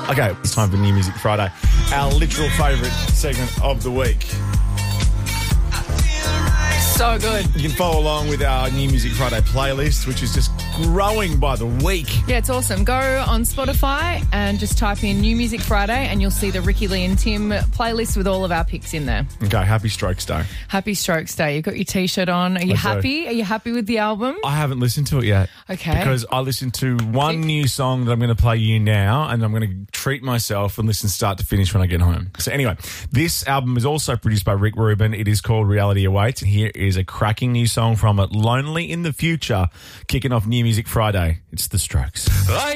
Okay, it's time for New Music Friday, our literal favourite segment of the week. So good. You can follow along with our New Music Friday playlist, which is just growing by the week. Yeah, it's awesome. Go on Spotify and just type in New Music Friday and you'll see the Ricky Lee and Tim playlist with all of our picks in there. Okay, happy Strokes Day. Happy Strokes Day. You've got your T-shirt on. Are you happy? Are you happy with the album? I haven't listened to it yet. Okay. Because I listened to one new song that I'm going to play you now, and I'm going to treat myself and listen start to finish when I get home. So anyway, this album is also produced by Rick Rubin. It is called Reality Awaits, and here is a cracking new song from it, Lonely in the Future, kicking off New Music Friday. It's The Strokes.